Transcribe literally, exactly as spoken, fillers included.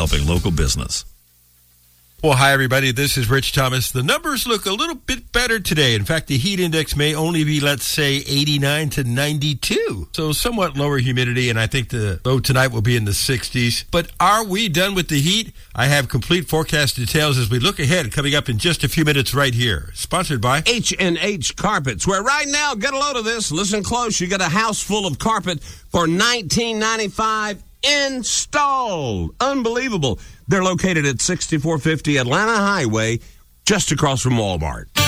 helping local business. Well, hi, everybody. This is Rich Thomas. The numbers look a little bit better today. In fact, the heat index may only be, let's say, eighty-nine to ninety-two. So somewhat lower humidity, and I think the low tonight will be in the sixties. But are we done with the heat? I have complete forecast details as we look ahead, coming up in just a few minutes right here. Sponsored by H and H Carpets, where right now, get a load of this. Listen close. You got a house full of carpet for nineteen ninety-five installed. Unbelievable. They're located at sixty-four fifty Atlanta Highway, just across from Walmart.